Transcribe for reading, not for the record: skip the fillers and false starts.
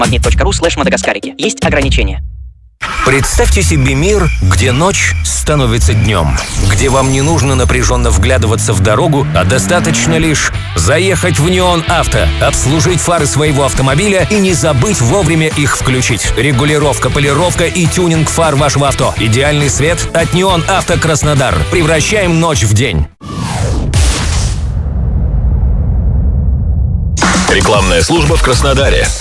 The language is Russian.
Magnet.ru/мадагаскарики. Есть ограничения. Представьте себе мир, где ночь становится днем, где вам не нужно напряженно вглядываться в дорогу, а достаточно лишь заехать в Неон Авто, обслужить фары своего автомобиля и не забыть вовремя их включить. Регулировка, полировка и тюнинг фар вашего авто. Идеальный свет от Неон Авто Краснодар. Превращаем ночь в день. Рекламная служба в Краснодаре.